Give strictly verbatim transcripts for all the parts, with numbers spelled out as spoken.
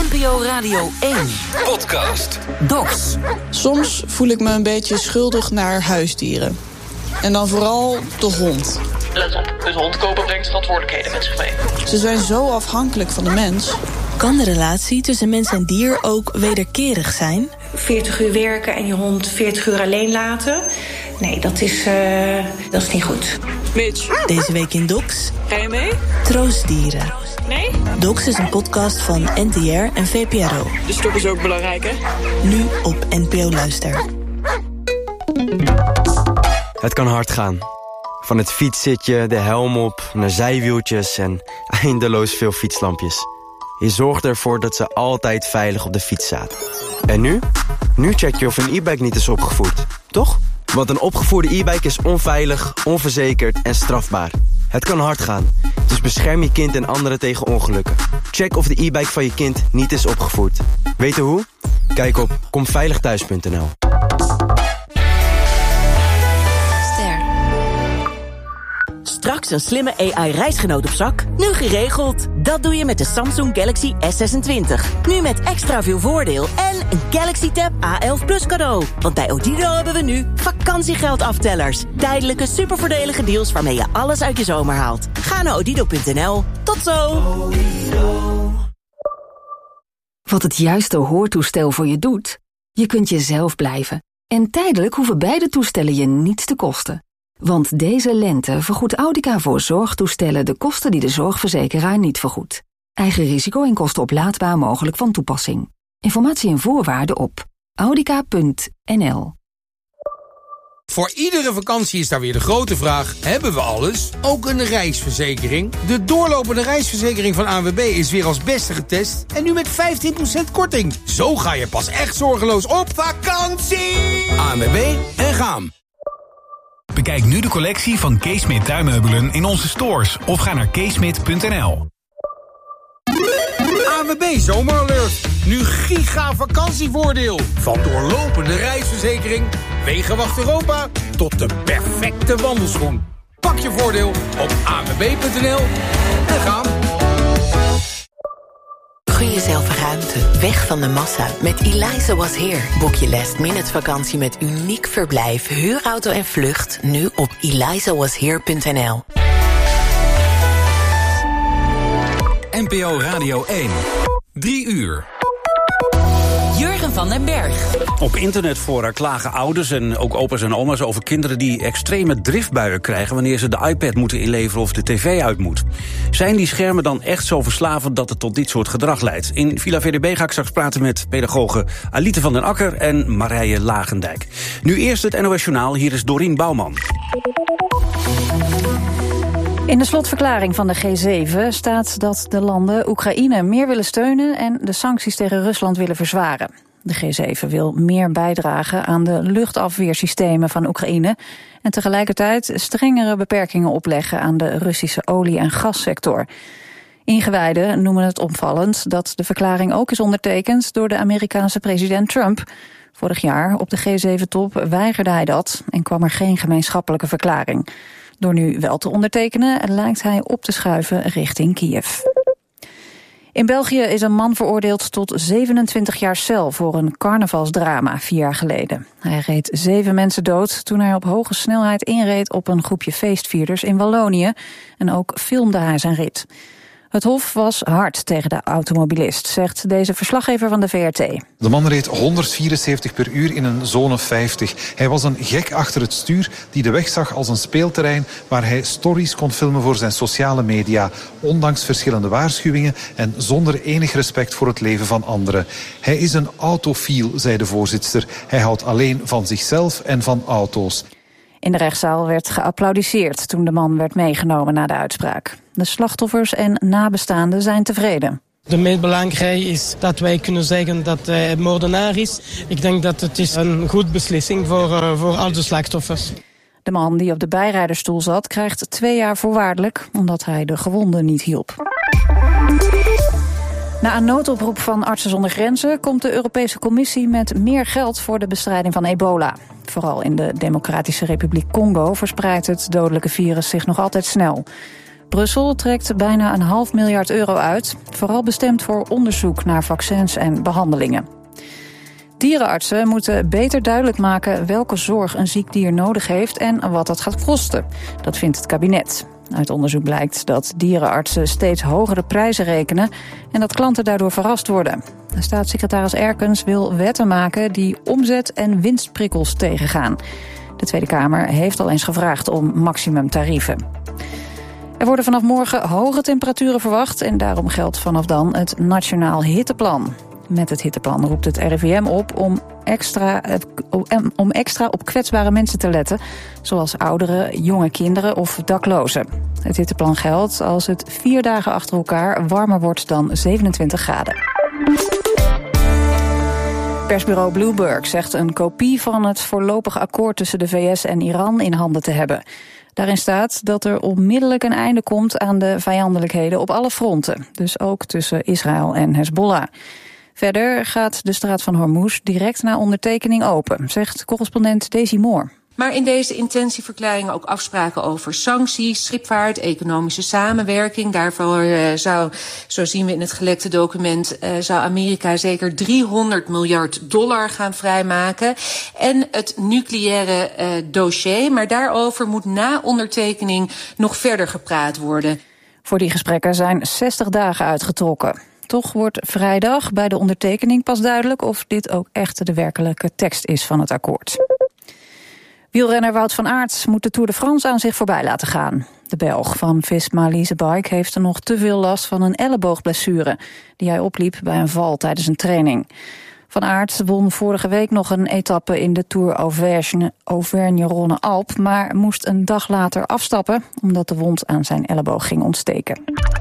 N P O Radio één. Podcast. Docs. Soms voel ik me een beetje schuldig naar huisdieren. En dan vooral de hond. Let op, een hond kopen brengt verantwoordelijkheden met zich mee. Ze zijn zo afhankelijk van de mens. Kan de relatie tussen mens en dier ook wederkerig zijn? veertig uur werken en je hond veertig uur alleen laten? Nee, dat is, uh, dat is niet goed. Mitch. Deze week in Docs. Ga je mee? Troostdieren. Nee? Docs is een podcast van N T R en V P R O. De stok is ook belangrijk, hè? Nu op N P O Luister. Het kan hard gaan. Van het fietszitje, de helm op, naar zijwieltjes en eindeloos veel fietslampjes. Je zorgt ervoor dat ze altijd veilig op de fiets zaten. En nu? Nu check je of een e-bike niet is opgevoerd, toch? Want een opgevoerde e-bike is onveilig, onverzekerd en strafbaar. Het kan hard gaan, dus bescherm je kind en anderen tegen ongelukken. Check of de e-bike van je kind niet is opgevoerd. Weten hoe? Kijk op komveiligthuis punt n l. Straks een slimme A I-reisgenoot op zak? Nu geregeld. Dat doe je met de Samsung Galaxy S zesentwintig. Nu met extra veel voordeel en een Galaxy Tab A elf Plus cadeau. Want bij Odido hebben we nu vakantiegeldaftellers. Tijdelijke supervoordelige deals waarmee je alles uit je zomer haalt. Ga naar odido punt n l. Tot zo! Wat het juiste hoortoestel voor je doet? Je kunt jezelf blijven. En tijdelijk hoeven beide toestellen je niets te kosten. Want deze lente vergoedt Audica voor zorgtoestellen de kosten die de zorgverzekeraar niet vergoedt. Eigen risico en kosten oplaadbaar mogelijk van toepassing. Informatie en voorwaarden op audica punt n l. Voor iedere vakantie is daar weer de grote vraag: hebben we alles? Ook een reisverzekering? De doorlopende reisverzekering van A N W B is weer als beste getest en nu met vijftien procent korting. Zo ga je pas echt zorgeloos op vakantie! A N W B en Gaam. Bekijk nu de collectie van Keesmit tuinmeubelen in onze stores of ga naar keesmit punt n l. A N W B Zomeralert. Nu giga vakantievoordeel. Van doorlopende reisverzekering, Wegenwacht Europa tot de perfecte wandelschoen. Pak je voordeel op a n w b punt n l en gaan. Gun jezelf ruimte, weg van de massa. Met Eliza Was Here. Boek je last minute vakantie met uniek verblijf, huurauto en vlucht. Nu op eliza was here punt n l. N P O Radio één. Drie uur. Jurgen van den Berg. Op internetfora klagen ouders en ook opa's en oma's over kinderen die extreme driftbuien krijgen wanneer ze de iPad moeten inleveren of de tv uit moet. Zijn die schermen dan echt zo verslavend dat het tot dit soort gedrag leidt? In Villa V D B ga ik straks praten met pedagogen Alite van den Akker en Marije Lagendijk. Nu eerst het N O S Journaal, hier is Dorien Bouwman. In de slotverklaring van de G zeven staat dat de landen Oekraïne meer willen steunen en de sancties tegen Rusland willen verzwaren. De G zeven wil meer bijdragen aan de luchtafweersystemen van Oekraïne en tegelijkertijd strengere beperkingen opleggen aan de Russische olie- en gassector. Ingewijden noemen het opvallend dat de verklaring ook is ondertekend door de Amerikaanse president Trump. Vorig jaar op de G zeven-top weigerde hij dat en kwam er geen gemeenschappelijke verklaring. Door nu wel te ondertekenen lijkt hij op te schuiven richting Kiev. In België is een man veroordeeld tot zevenentwintig jaar cel voor een carnavalsdrama vier jaar geleden. Hij reed zeven mensen dood toen hij op hoge snelheid inreed op een groepje feestvierders in Wallonië en ook filmde hij zijn rit. Het hof was hard tegen de automobilist, zegt deze verslaggever van de V R T. De man reed honderdvierenzeventig per uur in een zone vijftig. Hij was een gek achter het stuur die de weg zag als een speelterrein waar hij stories kon filmen voor zijn sociale media, ondanks verschillende waarschuwingen en zonder enig respect voor het leven van anderen. Hij is een autofiel, zei de voorzitster. Hij houdt alleen van zichzelf en van auto's. In de rechtszaal werd geapplaudisseerd toen de man werd meegenomen na de uitspraak. De slachtoffers en nabestaanden zijn tevreden. De meest belangrijke is dat wij kunnen zeggen dat hij moordenaar is. Ik denk dat het is een goede beslissing voor, uh, voor al de slachtoffers. De man die op de bijrijdersstoel zat krijgt twee jaar voorwaardelijk, omdat hij de gewonden niet hielp. Na een noodoproep van Artsen zonder Grenzen komt de Europese Commissie met meer geld voor de bestrijding van ebola. Vooral in de Democratische Republiek Congo verspreidt het dodelijke virus zich nog altijd snel. Brussel trekt bijna een half miljard euro uit, vooral bestemd voor onderzoek naar vaccins en behandelingen. Dierenartsen moeten beter duidelijk maken welke zorg een ziek dier nodig heeft en wat dat gaat kosten. Dat vindt het kabinet. Uit onderzoek blijkt dat dierenartsen steeds hogere prijzen rekenen en dat klanten daardoor verrast worden. Staatssecretaris Erkens wil wetten maken die omzet- en winstprikkels tegengaan. De Tweede Kamer heeft al eens gevraagd om maximumtarieven. Er worden vanaf morgen hoge temperaturen verwacht en daarom geldt vanaf dan het Nationaal Hitteplan. Met het hitteplan roept het R I V M op om extra, om extra op kwetsbare mensen te letten, zoals ouderen, jonge kinderen of daklozen. Het hitteplan geldt als het vier dagen achter elkaar warmer wordt dan zevenentwintig graden. Persbureau Bloomberg zegt een kopie van het voorlopige akkoord tussen de V S en Iran in handen te hebben. Daarin staat dat er onmiddellijk een einde komt aan de vijandelijkheden op alle fronten, dus ook tussen Israël en Hezbollah. Verder gaat de straat van Hormuz direct na ondertekening open, zegt correspondent Daisy Moore. Maar in deze intentieverklaring ook afspraken over sancties, schipvaart, economische samenwerking. Daarvoor uh, zou, zo zien we in het gelekte document, uh, zou Amerika zeker driehonderd miljard dollar gaan vrijmaken. En het nucleaire uh, dossier, maar daarover moet na ondertekening nog verder gepraat worden. Voor die gesprekken zijn zestig dagen uitgetrokken. Toch wordt vrijdag bij de ondertekening pas duidelijk of dit ook echt de werkelijke tekst is van het akkoord. Wielrenner Wout van Aert moet de Tour de France aan zich voorbij laten gaan. De Belg van Visma Leasebike heeft er nog te veel last van een elleboogblessure die hij opliep bij een val tijdens een training. Van Aert won vorige week nog een etappe in de Tour Auvergne, Auvergne-Rhône-Alpes, maar moest een dag later afstappen omdat de wond aan zijn elleboog ging ontsteken.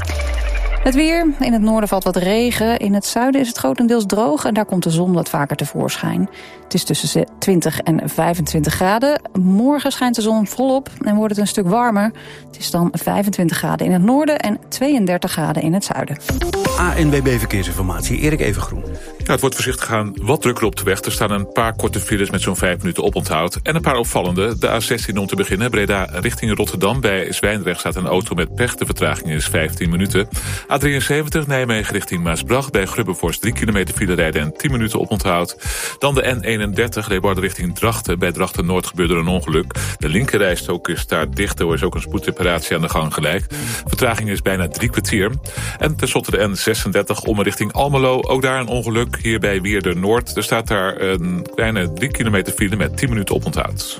Het weer. In het noorden valt wat regen. In het zuiden is het grotendeels droog en daar komt de zon wat vaker tevoorschijn. Het is tussen twintig en vijfentwintig graden. Morgen schijnt de zon volop en wordt het een stuk warmer. Het is dan vijfentwintig graden in het noorden en tweeëndertig graden in het zuiden. A N W B Verkeersinformatie, Erik Evengroen. Ja, het wordt voorzichtig gaan wat drukker op de weg. Er staan een paar korte files met zo'n vijf minuten oponthoud. En een paar opvallende. De A zestien om te beginnen. Breda richting Rotterdam. Bij Zwijndrecht staat een auto met pech. De vertraging is vijftien minuten. A drieënzeventig Nijmegen richting Maasbracht. Bij Grubbevorst drie kilometer file rijden en tien minuten oponthoud. Dan de N eenendertig Leeuwarden richting Drachten. Bij Drachten Noord gebeurde een ongeluk. De linkerrijstrook is daar dicht. Er is ook een spoedreparatie aan de gang gelijk. Vertraging is bijna drie kwartier. En tenslotte de N zesendertig om richting Almelo. Ook daar een ongeluk. Hier bij Wierden Noord. Er staat daar een kleine drie kilometer file met tien minuten oponthoud.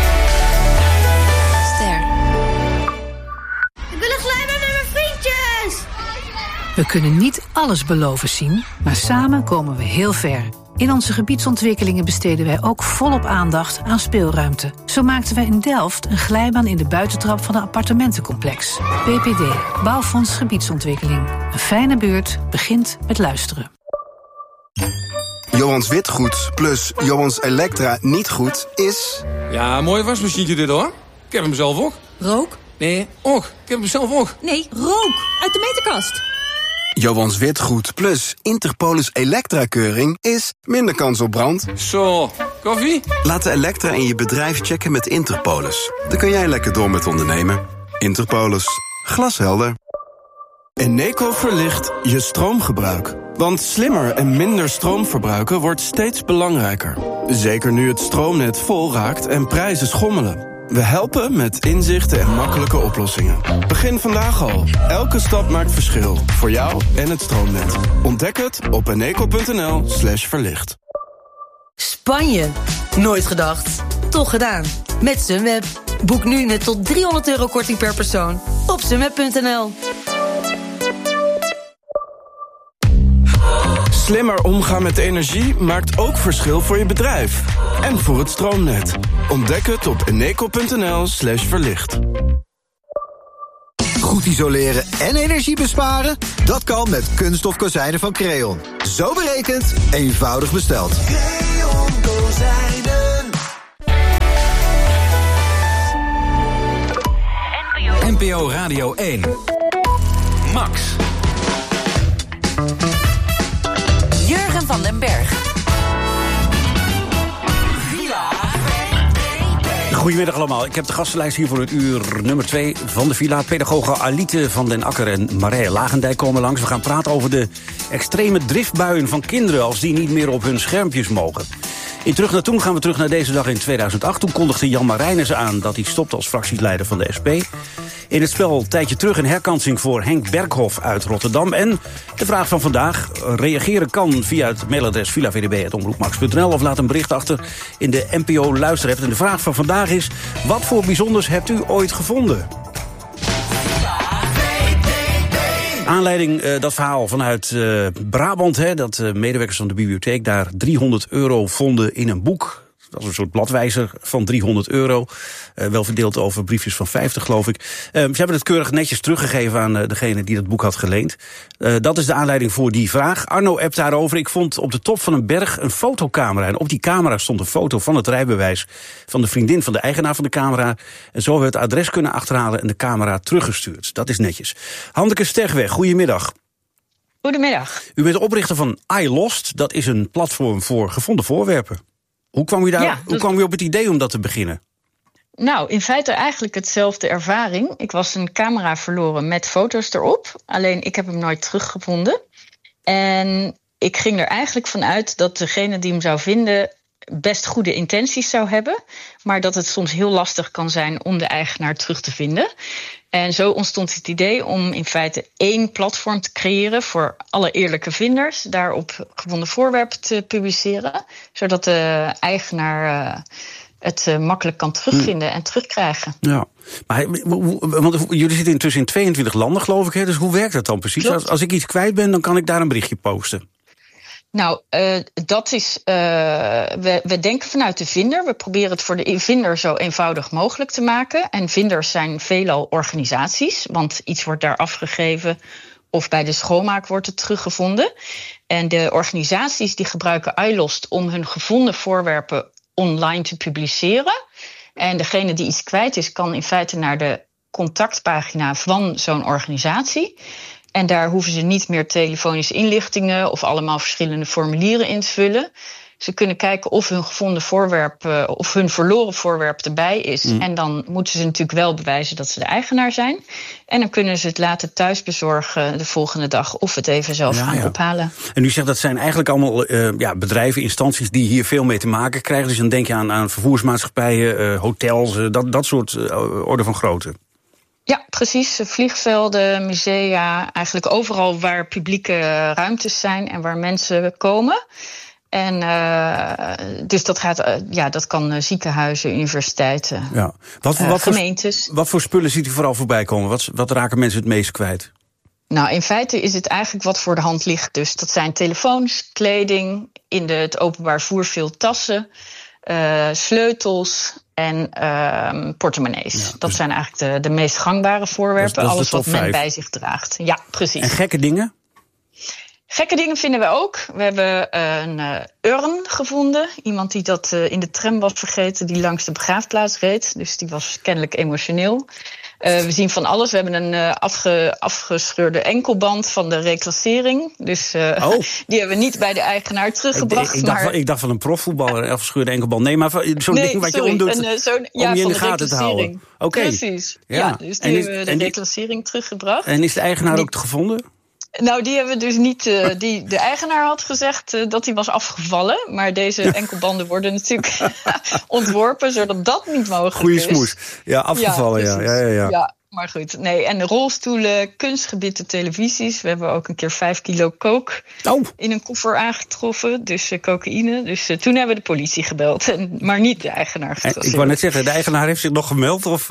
Ster. Ik wil een glijbaan met mijn vriendjes! We kunnen niet alles beloven zien, maar samen komen we heel ver. In onze gebiedsontwikkelingen besteden wij ook volop aandacht aan speelruimte. Zo maakten wij in Delft een glijbaan in de buitentrap van een appartementencomplex. B P D, Bouwfonds Gebiedsontwikkeling. Een fijne buurt begint met luisteren. Johans Witgoed plus Johans Elektra niet goed is... Ja, een mooi wasmachientje dit hoor. Ik heb hem zelf ook. Rook? Nee, och. Ik heb hem zelf ook. Nee, rook. Uit de meterkast. Johans Witgoed plus Interpolis Elektra-keuring is minder kans op brand. Zo, koffie? Laat de Elektra in je bedrijf checken met Interpolis. Dan kun jij lekker door met ondernemen. Interpolis. Glashelder. Eneco verlicht je stroomgebruik. Want slimmer en minder stroom verbruiken wordt steeds belangrijker. Zeker nu het stroomnet vol raakt en prijzen schommelen. We helpen met inzichten en makkelijke oplossingen. Begin vandaag al. Elke stap maakt verschil. Voor jou en het stroomnet. Ontdek het op eneco.nl slash verlicht. Spanje. Nooit gedacht. Toch gedaan. Met Sunweb. Boek nu met tot driehonderd euro korting per persoon. Op sunweb punt n l. Slimmer omgaan met energie maakt ook verschil voor je bedrijf. En voor het stroomnet. Ontdek het op eneco.nl slash verlicht. Goed isoleren en energie besparen? Dat kan met kunststof kozijnen van Creon. Zo berekend, eenvoudig besteld. Creon kozijnen. N P O Radio één. Max. Jurgen van den Berg. Goedemiddag allemaal. Ik heb de gastenlijst hier voor het uur nummer twee van de Villa. Pedagogen Alite van den Akker en Marije Lagendijk komen langs. We gaan praten over de extreme driftbuien van kinderen als die niet meer op hun schermpjes mogen. In Terug naar Toen gaan we terug naar deze dag in tweeduizend acht. Toen kondigde Jan Marijnissen aan dat hij stopte als fractieleider van de S P. In het spel een tijdje terug een herkansing voor Henk Berghoff uit Rotterdam. En de vraag van vandaag. Reageren kan via het mailadres villa v d b apenstaartje omroepmax punt n l of laat een bericht achter in de N P O luisterapp. En de vraag van vandaag is: wat voor bijzonders hebt u ooit gevonden? Aanleiding uh, dat verhaal vanuit uh, Brabant, hè, dat uh, medewerkers van de bibliotheek daar driehonderd euro vonden in een boek. Dat is een soort bladwijzer van driehonderd euro. Uh, wel verdeeld over briefjes van vijftig, geloof ik. Uh, ze hebben het keurig netjes teruggegeven aan uh, degene die dat boek had geleend. Uh, dat is de aanleiding voor die vraag. Arno appt daarover. Ik vond op de top van een berg een fotocamera. En op die camera stond een foto van het rijbewijs van de vriendin van de eigenaar van de camera. En zo hebben we het adres kunnen achterhalen en de camera teruggestuurd. Dat is netjes. Hanneke Stegweg, goedemiddag. Goedemiddag. U bent oprichter van I Lost. Dat is een platform voor gevonden voorwerpen. Hoe kwam u, daar, ja, hoe kwam u op het idee om dat te beginnen? Nou, in feite eigenlijk hetzelfde ervaring. Ik was een camera verloren met foto's erop. Alleen ik heb hem nooit teruggevonden. En ik ging er eigenlijk vanuit dat degene die hem zou vinden best goede intenties zou hebben. Maar dat het soms heel lastig kan zijn om de eigenaar terug te vinden. En zo ontstond het idee om in feite één platform te creëren voor alle eerlijke vinders. Daarop gevonden voorwerpen te publiceren. Zodat de eigenaar uh, het uh, makkelijk kan terugvinden hm. en terugkrijgen. Ja, maar want jullie zitten intussen in tweeëntwintig landen, geloof ik. Hè? Dus hoe werkt dat dan precies? Als, als ik iets kwijt ben, dan kan ik daar een berichtje posten. Nou, uh, dat is. Uh, we, we denken vanuit de vinder. We proberen het voor de vinder zo eenvoudig mogelijk te maken. En vinders zijn veelal organisaties, want iets wordt daar afgegeven of bij de schoonmaak wordt het teruggevonden. En de organisaties die gebruiken I Lost om hun gevonden voorwerpen online te publiceren. En degene die iets kwijt is, kan in feite naar de contactpagina van zo'n organisatie. En daar hoeven ze niet meer telefonische inlichtingen of allemaal verschillende formulieren in te vullen. Ze kunnen kijken of hun gevonden voorwerp uh, of hun verloren voorwerp erbij is. Mm. En dan moeten ze natuurlijk wel bewijzen dat ze de eigenaar zijn. En dan kunnen ze het laten thuis bezorgen de volgende dag of het even zelf ja, gaan ja. ophalen. En u zegt dat zijn eigenlijk allemaal uh, ja, bedrijven, instanties die hier veel mee te maken krijgen. Dus dan denk je aan, aan vervoersmaatschappijen, uh, hotels, uh, dat, dat soort uh, orde van grootte. Ja, precies. Vliegvelden, musea, eigenlijk overal waar publieke ruimtes zijn en waar mensen komen. En uh, dus dat gaat, uh, ja, dat kan uh, ziekenhuizen, universiteiten, ja. wat, uh, wat gemeentes. Voor, wat voor spullen ziet u vooral voorbij komen? Wat, wat raken mensen het meest kwijt? Nou, in feite is het eigenlijk wat voor de hand ligt. Dus dat zijn telefoons, kleding, in de, het openbaar vervoer veel tassen, uh, sleutels en uh, portemonnees. Ja, dus dat zijn eigenlijk de, de meest gangbare voorwerpen. Dat is, dat alles wat men vijf. bij zich draagt. Ja, precies. En gekke dingen? Gekke dingen vinden we ook. We hebben een uh, urn gevonden. Iemand die dat uh, in de tram was vergeten, die langs de begraafplaats reed. Dus die was kennelijk emotioneel. Uh, we zien van alles. We hebben een uh, afge, afgescheurde enkelband van de reclassering. Dus uh, oh. die hebben we niet bij de eigenaar teruggebracht. Ik, ik, dacht, maar... van, ik dacht van een profvoetballer, een afgescheurde enkelband. Nee, maar zo'n nee, ding wat sorry, je omdoet een, uh, zo'n, ja, om je in de, de gaten te houden. Okay. Precies. Ja. ja, dus die is, hebben we de die, reclassering teruggebracht. En is de eigenaar die, ook gevonden? Nou, die hebben we dus niet. Uh, die, de eigenaar had gezegd uh, dat hij was afgevallen. Maar deze enkelbanden worden natuurlijk ontworpen, zodat dat niet mogelijk Goeie is. Goeie smoes. Ja, afgevallen, ja. Ja, ja, ja. ja. Maar goed, nee. En de rolstoelen, kunstgebitten televisies. We hebben ook een keer vijf kilo coke oh. in een koffer aangetroffen. Dus uh, cocaïne. Dus uh, toen hebben we de politie gebeld. En, maar niet de eigenaar getraceerd. Ik wou net zeggen, de eigenaar heeft zich nog gemeld? Of?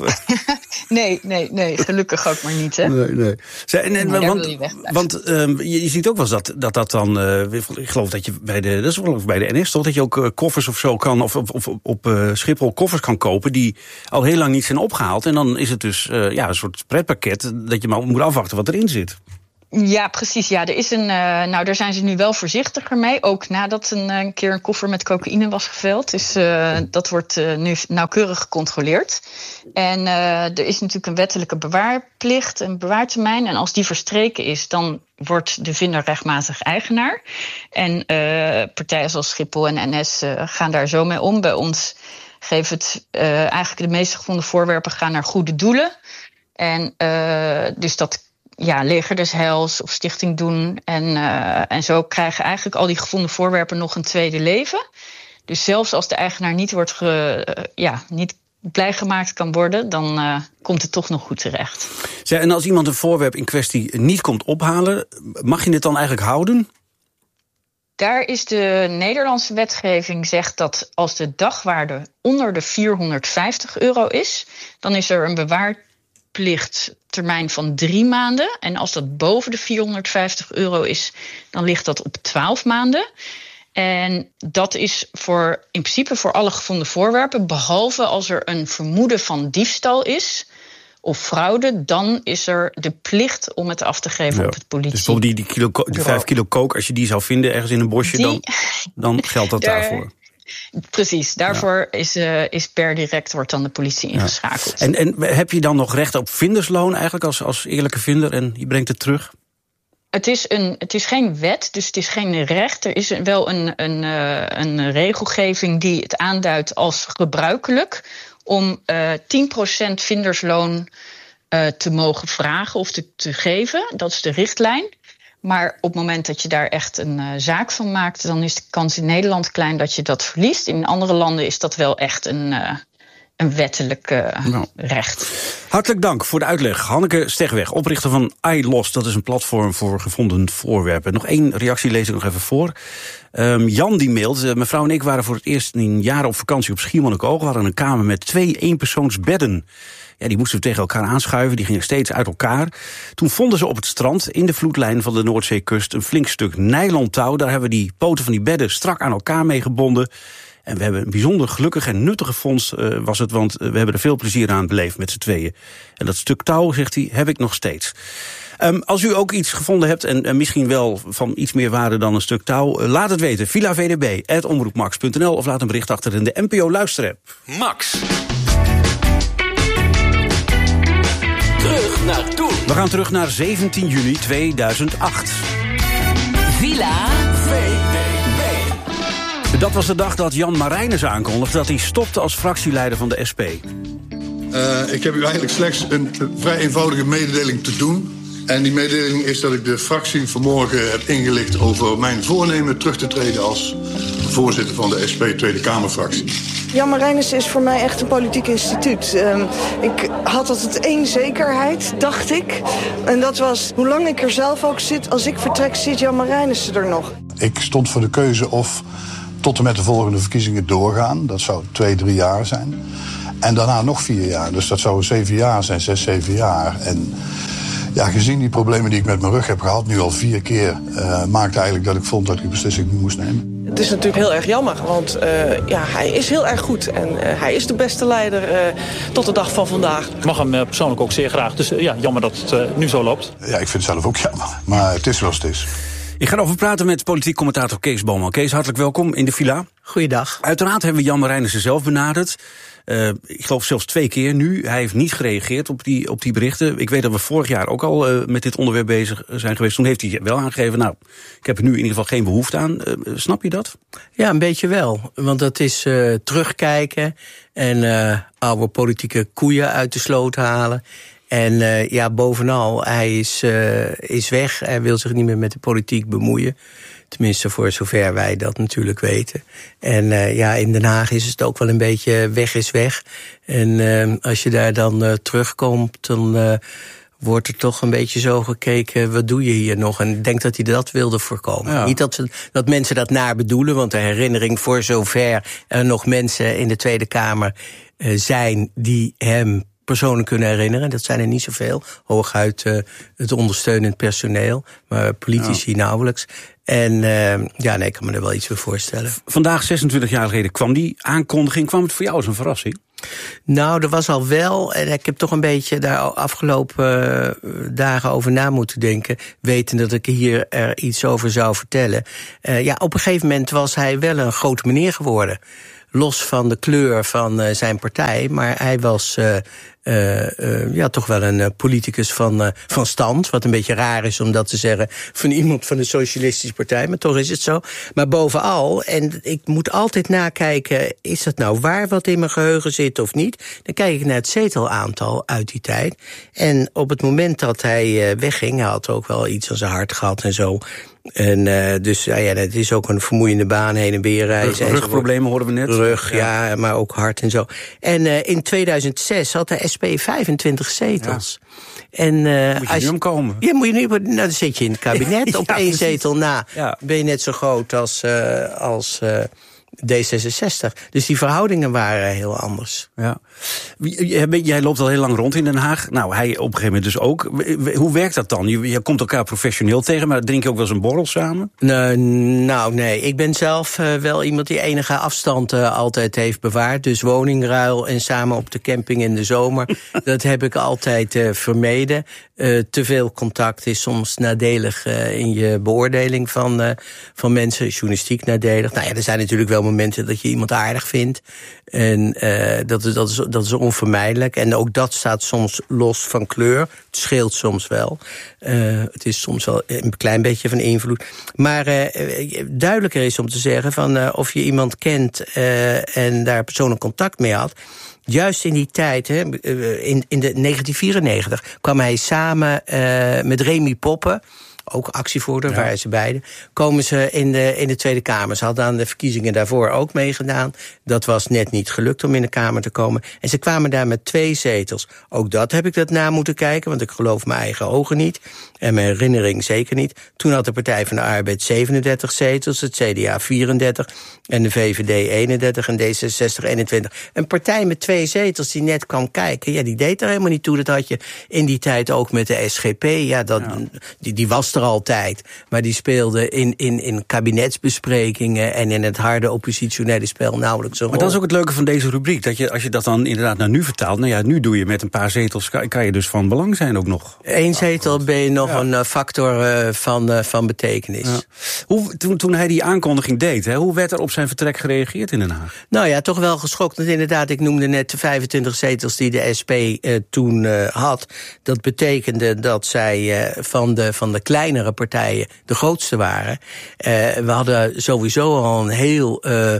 nee, nee, nee. Gelukkig ook maar niet, hè. Nee, nee. Zij, en, en, nee, want je, want um, je, je ziet ook wel eens dat, dat dat dan... Uh, ik geloof dat je bij de, dat is wel bij de N S toch, dat je ook uh, koffers of zo kan... of, of, of op uh, Schiphol koffers kan kopen die al heel lang niet zijn opgehaald. En dan is het dus... Uh, ja, een soort pretpakket dat je maar moet afwachten wat erin zit. Ja, precies. Ja, er is een. Uh, nou, daar zijn ze nu wel voorzichtiger mee. Ook nadat een, een keer een koffer met cocaïne was geveld. Dus uh, dat wordt uh, nu nauwkeurig gecontroleerd. En uh, er is natuurlijk een wettelijke bewaarplicht, een bewaartermijn. En als die verstreken is, dan wordt de vinder rechtmatig eigenaar. En uh, partijen zoals Schiphol en N S uh, gaan daar zo mee om. Bij ons geven het, uh, eigenlijk de meeste gevonden voorwerpen gaan naar goede doelen. En uh, dus dat ja, Leger des Heils of Stichting Doen. En, uh, en zo krijgen eigenlijk al die gevonden voorwerpen nog een tweede leven. Dus zelfs als de eigenaar niet wordt ge, uh, ja, niet blij gemaakt kan worden, dan uh, komt het toch nog goed terecht. Zij, en als iemand een voorwerp in kwestie niet komt ophalen, mag je het dan eigenlijk houden? Daar is de Nederlandse wetgeving zegt dat als de dagwaarde onder de vierhonderdvijftig euro is, dan is er een bewaarplichttermijn van drie maanden. En als dat boven de vierhonderdvijftig euro is, dan ligt dat op twaalf maanden. En dat is voor, in principe voor alle gevonden voorwerpen, behalve als er een vermoeden van diefstal is of fraude, dan is er de plicht om het af te geven ja. op het politie. Dus bijvoorbeeld die, die, kilo, die vijf kilo kook, als je die zou vinden ergens in een bosje, die, dan, dan geldt dat daar, daarvoor. Precies, daarvoor ja. is, uh, is per direct wordt dan de politie ingeschakeld. Ja. En, en heb je dan nog recht op vindersloon eigenlijk als, als eerlijke vinder en je brengt het terug? Het is, een, het is geen wet, dus het is geen recht. Er is wel een, een, uh, een regelgeving die het aanduidt als gebruikelijk om uh, tien procent vindersloon uh, te mogen vragen of te, te geven. Dat is de richtlijn. Maar op het moment dat je daar echt een uh, zaak van maakt, dan is de kans in Nederland klein dat je dat verliest. In andere landen is dat wel echt een, uh, een wettelijk uh, nou. recht. Hartelijk dank voor de uitleg. Hanneke Stegweg, oprichter van iLost. Dat is een platform voor gevonden voorwerpen. Nog één reactie lees ik nog even voor. Um, Jan die mailt. Uh, mevrouw en ik waren voor het eerst in jaren op vakantie op Schiermonnikoog. We hadden een kamer met twee eenpersoonsbedden. Ja, die moesten we tegen elkaar aanschuiven. Die gingen steeds uit elkaar. Toen vonden ze op het strand in de vloedlijn van de Noordzeekust een flink stuk nylontouw. Daar hebben we die poten van die bedden strak aan elkaar mee gebonden. En we hebben een bijzonder gelukkig en nuttige fonds uh, was het, want we hebben er veel plezier aan beleefd met z'n tweeën. En dat stuk touw, zegt hij, heb ik nog steeds. Um, als u ook iets gevonden hebt en, en misschien wel van iets meer waarde dan een stuk touw, uh, laat het weten. villa v d b at omroep max punt n l of laat een bericht achter in de N P O luisterapp. Max. Terug naar toen. We gaan terug naar zeventien juni tweeduizend acht. Villa V D B. Dat was de dag dat Jan Marijnissen aankondigde dat hij stopte als fractieleider van de S P. Uh, ik heb u eigenlijk slechts een vrij eenvoudige mededeling te doen. En die mededeling is dat ik de fractie vanmorgen heb ingelicht over mijn voornemen terug te treden als voorzitter van de S P Tweede Kamerfractie. Jan Marijnissen is voor mij echt een politiek instituut. Uh, ik had altijd één zekerheid, dacht ik. En dat was, hoe lang ik er zelf ook zit, als ik vertrek, zit Jan Marijnissen er nog. Ik stond voor de keuze of tot en met de volgende verkiezingen doorgaan. Dat zou twee, drie jaar zijn. En daarna nog vier jaar. Dus dat zou zeven jaar zijn, zes, zeven jaar. En ja, gezien die problemen die ik met mijn rug heb gehad, nu al vier keer, uh, maakte eigenlijk dat ik vond dat ik die beslissing moest nemen. Het is natuurlijk heel erg jammer, want uh, ja, hij is heel erg goed. En uh, hij is de beste leider uh, tot de dag van vandaag. Ik mag hem uh, persoonlijk ook zeer graag. Dus uh, ja, jammer dat het uh, nu zo loopt. Ja, ik vind het zelf ook jammer. Maar het is zoals het is. Ik ga erover praten met politiek commentator Kees Boman. Kees, hartelijk welkom in de villa. Goeiedag. Uiteraard hebben we Jan Marijnissen zelf benaderd. Uh, ik geloof zelfs twee keer nu. Hij heeft niet gereageerd op die, op die berichten. Ik weet dat we vorig jaar ook al uh, met dit onderwerp bezig zijn geweest. Toen heeft hij wel aangegeven, nou, ik heb er nu in ieder geval geen behoefte aan. Uh, snap je dat? Ja, een beetje wel. Want dat is uh, terugkijken en uh, oude politieke koeien uit de sloot halen. En uh, ja, bovenal, hij is, uh, is weg. Hij wil zich niet meer met de politiek bemoeien. Tenminste, voor zover wij dat natuurlijk weten. En uh, ja, in Den Haag is het ook wel een beetje weg is weg. En uh, als je daar dan uh, terugkomt, dan uh, wordt er toch een beetje zo gekeken, wat doe je hier nog? En ik denk dat hij dat wilde voorkomen. Ja. Niet dat, ze, dat mensen dat naar bedoelen, want de herinnering voor zover er nog mensen in de Tweede Kamer uh, zijn die hem personen kunnen herinneren. Dat zijn er niet zoveel. Hooguit uh, het ondersteunend personeel, maar politici ja. nauwelijks. En uh, ja, nee, ik kan me er wel iets voor voorstellen. Vandaag, zesentwintig jaar geleden, kwam die aankondiging. Kwam het voor jou als een verrassing? Nou, er was al wel, en ik heb toch een beetje daar afgelopen uh, dagen over na moeten denken, weten dat ik hier er iets over zou vertellen. Uh, ja, op een gegeven moment was hij wel een grote meneer geworden. Los van de kleur van uh, zijn partij, maar hij was uh, uh, uh, ja, toch wel een uh, politicus van, uh, van stand. Wat een beetje raar is om dat te zeggen van iemand van de Socialistische Partij. Maar toch is het zo. Maar bovenal, en ik moet altijd nakijken, is dat nou waar wat in mijn geheugen zit of niet? Dan kijk ik naar het zetelaantal uit die tijd. En op het moment dat hij uh, wegging, hij had ook wel iets aan zijn hart gehad en zo. En uh, dus uh, ja, het is ook een vermoeiende baan, heen en weer reizen. Rug, rugproblemen hoorden we net. Rug, ja. ja, maar ook hart en zo. En uh, in tweeduizend zes had de S P vijfentwintig zetels. Ja. En, uh, moet je als, nu omkomen? Ja, moet je nu, nou, dan zit je in het kabinet. Op ja, één precies. zetel na ja. ben je net zo groot als, uh, als uh, D zesenzestig. Dus die verhoudingen waren heel anders. Ja. Jij loopt al heel lang rond in Den Haag. Nou, hij op een gegeven moment dus ook. Hoe werkt dat dan? Je, je komt elkaar professioneel tegen, maar drink je ook wel eens een borrel samen? Nee, nou, nee. Ik ben zelf uh, wel iemand die enige afstand uh, altijd heeft bewaard. Dus woningruil en samen op de camping in de zomer. Dat heb ik altijd uh, vermeden. Uh, te veel contact is soms nadelig uh, in je beoordeling van, uh, van mensen. Journalistiek nadelig. Nou ja, er zijn natuurlijk wel momenten dat je iemand aardig vindt. En uh, dat, is, dat, is, dat is onvermijdelijk. En ook dat staat soms los van kleur. Het scheelt soms wel. Uh, het is soms wel een klein beetje van invloed. Maar uh, duidelijker is om te zeggen van uh, of je iemand kent uh, en daar persoonlijk contact mee had. Juist in die tijd, hè, in, in de negentien vierennegentig, kwam hij samen uh, met Remy Poppen, ook actievoerder, ja. waren ze beiden, komen ze in de, in de Tweede Kamer. Ze hadden aan de verkiezingen daarvoor ook meegedaan. Dat was net niet gelukt om in de Kamer te komen. En ze kwamen daar met twee zetels. Ook dat heb ik dat na moeten kijken, want ik geloof mijn eigen ogen niet. En mijn herinnering zeker niet. Toen had de Partij van de Arbeid zevenendertig zetels, het C D A vierendertig... en de V V D eenendertig en D zesenzestig eenentwintig. Een partij met twee zetels die net kwam kijken, ja, die deed er helemaal niet toe. Dat had je in die tijd ook met de S G P. Ja, dat, ja. Die, die was er altijd. Maar die speelde in, in, in kabinetsbesprekingen en in het harde oppositionele spel nauwelijks een rol. Maar dat is ook het leuke van deze rubriek. Dat je, als je dat dan inderdaad naar nu vertaalt, nou ja, nu doe je met een paar zetels, kan, kan je dus van belang zijn ook nog. Eén zetel ben je nog ja. een factor uh, van, uh, van betekenis. Ja. Hoe, toen, toen hij die aankondiging deed, hè, hoe werd er op zijn vertrek gereageerd in Den Haag? Nou ja, toch wel geschokt. Want inderdaad, ik noemde net de vijfentwintig zetels die de S P uh, toen uh, had. Dat betekende dat zij uh, van, de, van de kleinere partijen de grootste waren. Uh, we hadden sowieso al een heel Uh,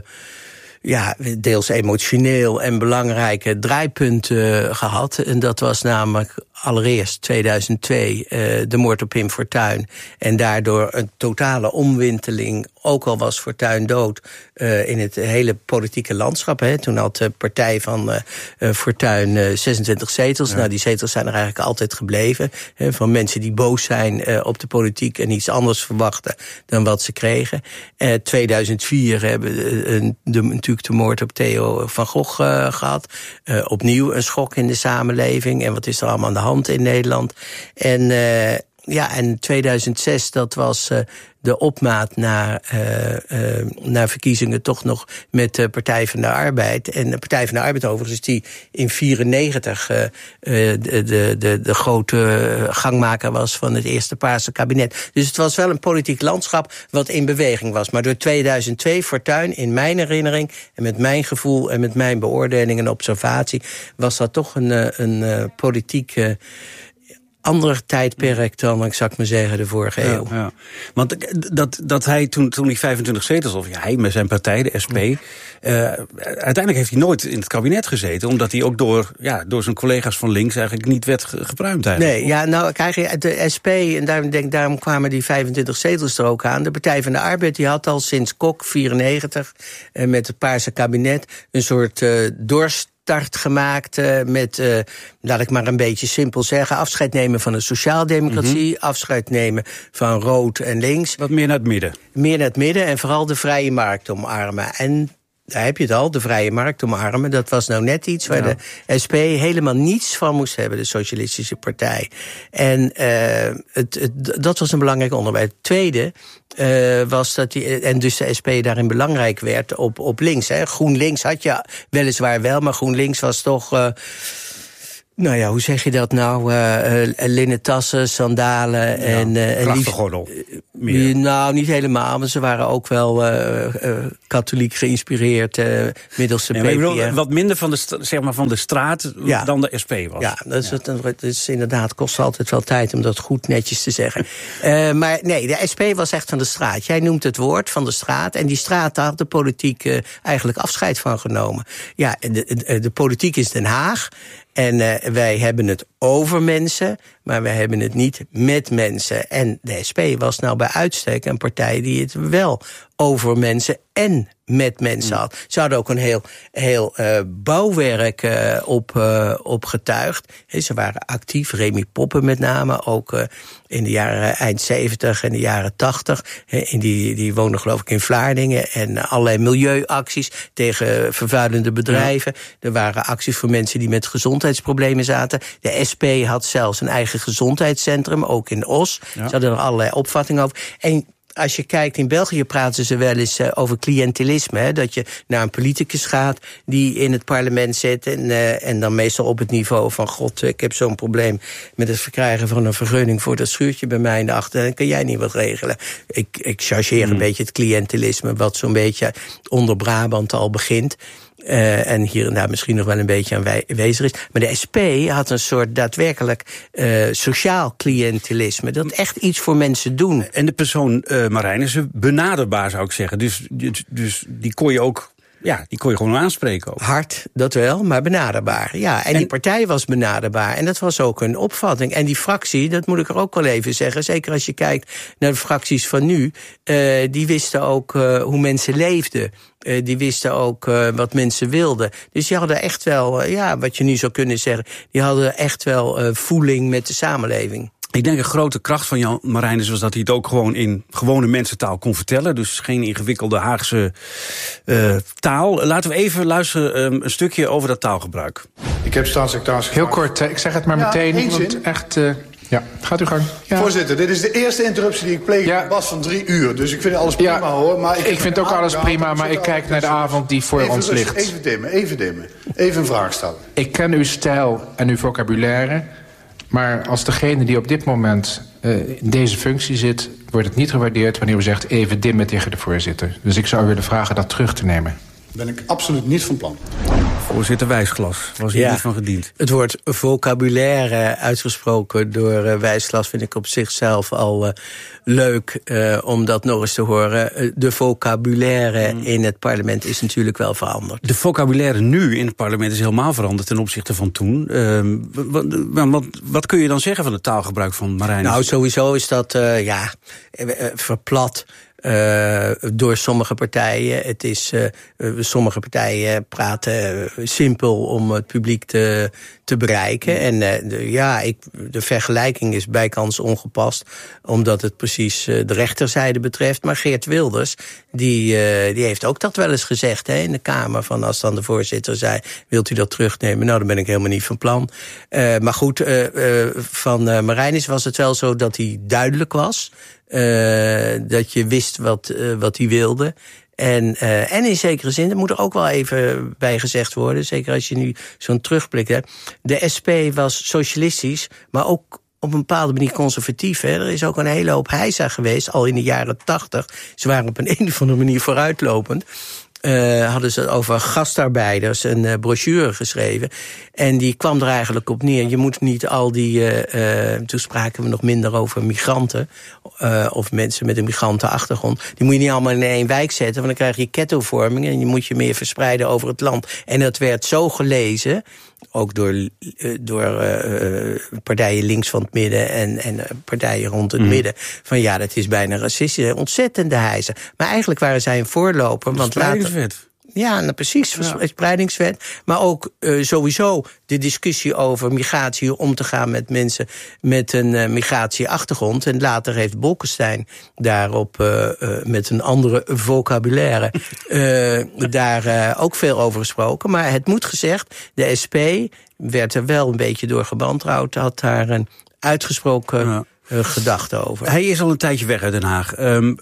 ja, deels emotioneel en belangrijke draaipunten gehad. En dat was namelijk allereerst tweeduizend twee uh, de moord op Pim Fortuyn. En daardoor een totale omwenteling, ook al was Fortuyn dood, uh, in het hele politieke landschap. Hè. Toen had de partij van uh, uh, Fortuyn uh, zesentwintig zetels. Ja. Nou, die zetels zijn er eigenlijk altijd gebleven. Hè, van mensen die boos zijn uh, op de politiek en iets anders verwachten dan wat ze kregen. Uh, tweeduizend vier hebben uh, de, natuurlijk de moord op Theo van Gogh uh, gehad. Uh, opnieuw een schok in de samenleving. En wat is er allemaal aan de hand in Nederland? En uh, ja, en tweeduizend zes, dat was uh, de opmaat naar, uh, uh, naar verkiezingen toch nog met de Partij van de Arbeid. En de Partij van de Arbeid overigens, die in vierennegentig uh, uh, de, de, de, de grote gangmaker was van het eerste Paarse kabinet. Dus het was wel een politiek landschap wat in beweging was. Maar door tweeduizend twee, Fortuyn, in mijn herinnering en met mijn gevoel en met mijn beoordeling en observatie, was dat toch een, een, een uh, politiek Uh, ander tijdperk dan, ik zou maar zeggen, de vorige ja, eeuw. Ja. Want dat, dat hij toen, toen die vijfentwintig zetels, of ja, hij met zijn partij, de S P, uh, uiteindelijk heeft hij nooit in het kabinet gezeten, omdat hij ook door, ja, door zijn collega's van links eigenlijk niet werd gepruimd eigenlijk. Nee, ja, nou, kijk, de S P, en daarom, denk, daarom kwamen die vijfentwintig zetels er ook aan. De Partij van de Arbeid, die had al sinds Kok vierennegentig, uh, met het Paarse kabinet, een soort uh, dorst start gemaakt uh, met, uh, laat ik maar een beetje simpel zeggen, afscheid nemen van de sociaaldemocratie, mm-hmm. afscheid nemen van rood en links. Wat meer naar het midden. Meer naar het midden en vooral de vrije markt omarmen. En daar heb je het al, de vrije markt omarmen. Dat was nou net iets waar ja. de S P helemaal niets van moest hebben, de Socialistische Partij. En uh, het, het, dat was een belangrijk onderwerp. Het tweede Uh, was dat die, en dus de S P daarin belangrijk werd op, op links. Hè. GroenLinks had je weliswaar wel, maar GroenLinks was toch Uh, Nou ja, hoe zeg je dat nou? Uh, uh, linnen tassen, sandalen ja, en... Uh, grachtengordel. Uh, nou, niet helemaal, maar ze waren ook wel uh, uh, katholiek geïnspireerd, uh, middels de nee, P P R. Bedoel, wat minder van de, zeg maar, van de straat ja. dan de S P was. Ja, dat is, ja. Het, het is inderdaad, kost altijd wel tijd om dat goed netjes te zeggen. uh, maar nee, de S P was echt van de straat. Jij noemt het woord van de straat. En die straat, daar had de politiek uh, eigenlijk afscheid van genomen. Ja, de, de, de politiek is Den Haag. En uh, wij hebben het over mensen, maar wij hebben het niet met mensen. En de S P was nou bij uitstek een partij die het wel over mensen en met mensen had. Ze hadden ook een heel, heel uh, bouwwerk uh, op, uh, op getuigd. He, ze waren actief, Remy Poppen met name, ook uh, in de jaren eind zeventig en de jaren tachtig. He, die, die woonde geloof ik in Vlaardingen. En uh, allerlei milieuacties tegen vervuilende bedrijven. Ja. Er waren acties voor mensen die met gezondheidsproblemen zaten. De S P had zelfs een eigen gezondheidscentrum, ook in Os. Ja. Ze hadden er allerlei opvattingen over. En als je kijkt, in België praten ze wel eens uh, over cliëntelisme. Hè, dat je naar een politicus gaat die in het parlement zit. En, uh, en dan meestal op het niveau van... God, ik heb zo'n probleem met het verkrijgen van een vergunning voor dat schuurtje bij mij in de achter. Dan kan jij niet wat regelen. Ik, ik chargeer mm. een beetje het cliëntelisme, wat zo'n beetje onder Brabant al begint. Uh, en hier en daar misschien nog wel een beetje aanwezig is. Maar de S P had een soort daadwerkelijk uh, sociaal cliëntelisme. Dat echt iets voor mensen doen. En de persoon uh, Marijn is benaderbaar, zou ik zeggen. Dus, dus, dus die kon je ook... Ja, die kon je gewoon aanspreken ook. Hard, dat wel, maar benaderbaar. Ja, en, en die partij was benaderbaar. En dat was ook een opvatting. En die fractie, dat moet ik er ook wel even zeggen... zeker als je kijkt naar de fracties van nu... Uh, die wisten ook uh, hoe mensen leefden. Uh, die wisten ook uh, wat mensen wilden. Dus die hadden echt wel, uh, ja, wat je nu zou kunnen zeggen... die hadden echt wel uh, voeling met de samenleving. Ik denk een grote kracht van Jan Marijnissen was dat hij het ook gewoon in gewone mensentaal kon vertellen. Dus geen ingewikkelde Haagse uh, taal. Laten we even luisteren um, een stukje over dat taalgebruik. Ik heb staatssecretaris Heel kort, ik zeg het maar ja, meteen. Want echt, uh, ja, gaat u gang. Ja. Voorzitter, dit is de eerste interruptie die ik pleeg ja. Bas van drie uur. Dus ik vind alles prima ja. hoor. Maar ik ik vind ook alles prima, maar ik kijk naar de avond die voor even ons rustig, ligt. Even dimmen, even dimmen. Even een vraag stellen. Ik ken uw stijl en uw vocabulaire... Maar als degene die op dit moment uh, in deze functie zit... wordt het niet gewaardeerd wanneer u zegt even dimmen tegen de voorzitter. Dus ik zou willen vragen dat terug te nemen. Ben ik absoluut niet van plan. Voorzitter Wijsglas, was hier ja, niet van gediend. Het woord vocabulaire uitgesproken door uh, Wijsglas... vind ik op zichzelf al uh, leuk uh, om dat nog eens te horen. Uh, de vocabulaire mm. in het parlement is natuurlijk wel veranderd. De vocabulaire nu in het parlement is helemaal veranderd ten opzichte van toen. Uh, wat, wat, wat kun je dan zeggen van het taalgebruik van Marijnissen? Nou, sowieso is dat uh, ja, verplat... Uh, door sommige partijen. Het is, uh, uh, sommige partijen praten uh, simpel om het publiek te, te bereiken. En uh, de, ja, ik, de vergelijking is bijkans ongepast, omdat het precies uh, de rechterzijde betreft. Maar Geert Wilders, die, uh, die heeft ook dat wel eens gezegd hè, in de Kamer. Van als dan de voorzitter zei, wilt u dat terugnemen? Nou, dan ben ik helemaal niet van plan. Uh, maar goed, uh, uh, van uh, Marijnissen was het wel zo dat hij duidelijk was. Uh, dat je wist wat, uh, wat hij wilde. En, uh, en in zekere zin, dat moet er ook wel even bij gezegd worden... zeker als je nu zo'n terugblik hebt... de S P was socialistisch, maar ook op een bepaalde manier conservatief. Hè. Er is ook een hele hoop heisa geweest, al in de jaren tachtig. Ze waren op een, een of andere manier vooruitlopend. Uh, hadden ze over gastarbeiders een uh, brochure geschreven. En die kwam er eigenlijk op neer. Je moet niet al die... Uh, uh, toen spraken we nog minder over migranten. Uh, of mensen met een migrantenachtergrond. Die moet je niet allemaal in één wijk zetten. Want dan krijg je ghettovorming. En je moet je meer verspreiden over het land. En dat werd zo gelezen... ook door, uh, door uh, partijen links van het midden... en, en uh, partijen rond het mm. midden... van ja, dat is bijna racistisch. Ontzettende hijzen. Maar eigenlijk waren zij een voorloper. Want later, ja, nou precies, verspreidingswet. Maar ook uh, sowieso de discussie over migratie... hoe om te gaan met mensen met een uh, migratieachtergrond. En later heeft Bolkestein daarop uh, uh, met een andere vocabulaire... uh, daar uh, ook veel over gesproken. Maar het moet gezegd, de S P werd er wel een beetje door gebandrouwd... had daar een uitgesproken ja. uh, gedachte over. Hij is al een tijdje weg uit Den Haag... Um,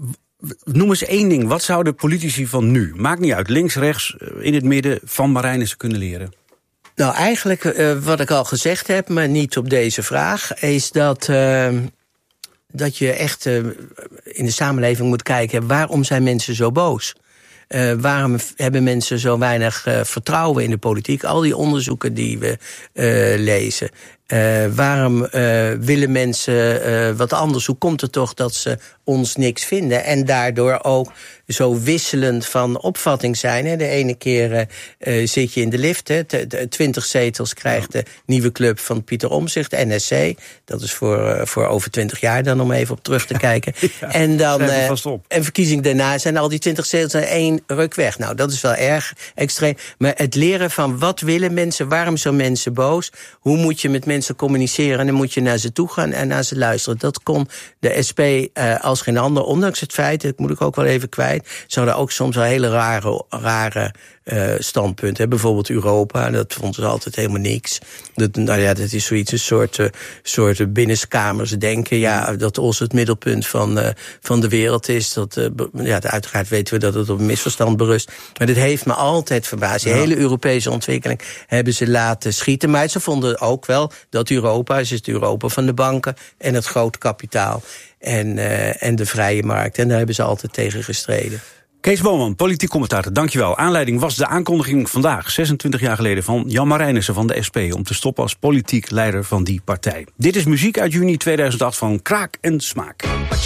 Noem eens één ding. Wat zouden politici van nu, maakt niet uit, links, rechts, in het midden, van Marijnissen kunnen leren? Nou, eigenlijk uh, wat ik al gezegd heb, maar niet op deze vraag, is dat, uh, dat je echt uh, in de samenleving moet kijken, waarom zijn mensen zo boos? Uh, waarom hebben mensen zo weinig uh, vertrouwen in de politiek? Al die onderzoeken die we uh, lezen. Uh, waarom uh, willen mensen uh, wat anders? Hoe komt het toch dat ze ons niks vinden? En daardoor ook zo wisselend van opvatting zijn. Hè? De ene keer uh, zit je in de lift. Hè? twintig zetels krijgt de nieuwe club van Pieter Omtzigt, N S C. Dat is voor, uh, voor over twintig jaar dan, om even op terug te kijken. Ja, en dan uh, en verkiezing daarna zijn al die twintig zetels in één ruk weg. Nou, dat is wel erg extreem. Maar het leren van wat willen mensen, waarom zijn mensen boos? Hoe moet je met mensen communiceren? En dan moet je naar ze toe gaan en naar ze luisteren. Dat kon de S P uh, als geen ander, ondanks het feit, dat moet ik ook wel even kwijt, ze hadden ook soms wel hele rare, rare uh, standpunten. Hè? Bijvoorbeeld Europa, dat vonden ze altijd helemaal niks. Dat, nou ja, dat is zoiets, een soort, uh, soort binnenskamers denken. Ja, dat ons het middelpunt van, uh, van de wereld is. Dat, uh, ja, uiteraard weten we dat het op een misverstand berust. Maar dit heeft me altijd verbaasd. De ja. hele Europese ontwikkeling hebben ze laten schieten. Maar ze vonden ook wel dat Europa is het Europa van de banken en het grote kapitaal. En, uh, en de vrije markt. En daar hebben ze altijd tegen gestreden. Kees Boman, politiek commentator, dankjewel. Aanleiding was de aankondiging vandaag, zesentwintig jaar geleden, van Jan Marijnissen van de S P om te stoppen als politiek leider van die partij. Dit is muziek uit juni tweeduizend acht van Kraak en Smaak.